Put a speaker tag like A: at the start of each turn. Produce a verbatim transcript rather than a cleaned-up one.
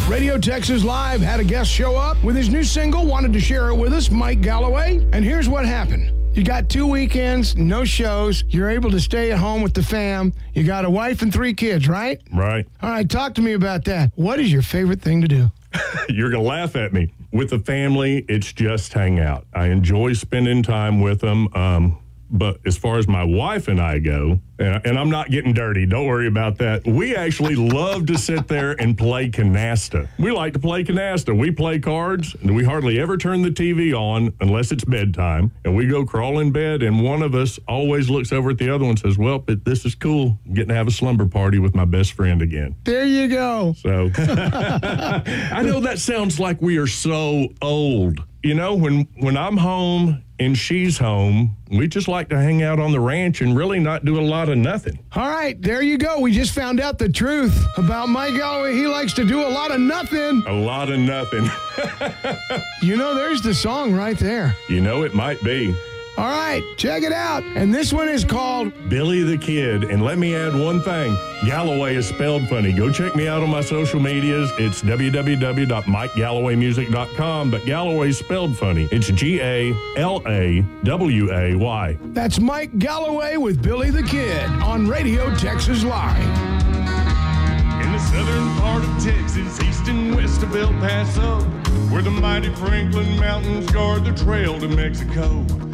A: Radio Texas Live had a guest show up with his new single, wanted to share it with us, Mike Galloway. And here's what happened. You got two weekends, no shows. You're able to stay at home with the fam. You got a wife and three kids, right?
B: Right.
A: All right, talk to me about that. What is your favorite thing to do?
B: You're going to laugh at me. With the family, it's just hang out. I enjoy spending time with them. Um, but as far as my wife and I go, and, and I'm not getting dirty, don't worry about that. We actually love to sit there and play canasta. We like to play canasta. We play cards, and we hardly ever turn the T V on unless it's bedtime. And we go crawl in bed, and one of us always looks over at the other one and says, well, but this is cool. I'm getting to have a slumber party with my best friend again.
A: There you go.
B: So I know that sounds like we are so old. You know, when, when I'm home and she's home, we just like to hang out on the ranch and really not do a lot of nothing.
A: All right, there you go. We just found out the truth about Mike Galloway. He likes to do a lot of nothing.
B: A lot of nothing.
A: You know, there's the song right there.
B: You know, it might be.
A: All right, check it out. And this one is called
B: Billy the Kid. And let me add one thing. Galloway is spelled funny. Go check me out on my social medias. It's w w w dot mike galloway music dot com. But Galloway's spelled funny. It's G A L A W A Y.
A: That's Mike Galloway with Billy the Kid on Radio Texas Live.
C: In the southern part of Texas, east and west of El Paso, where the mighty Franklin Mountains guard the trail to Mexico.